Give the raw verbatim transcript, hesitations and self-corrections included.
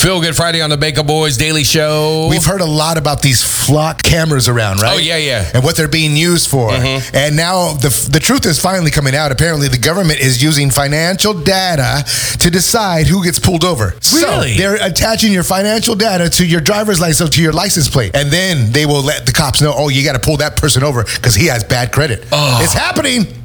Feel Good Friday on the Bacon Boys Daily Show. We've heard a lot about these flock cameras around, right? Oh, yeah, yeah. And what they're being used for. Mm-hmm. And now the the truth is finally coming out. Apparently, the government is using financial data to decide who gets pulled over. Really? So they're attaching your financial data to your driver's license, to your license plate. And then they will let the cops know, oh, you got to pull that person over because he has bad credit. Oh. It's happening.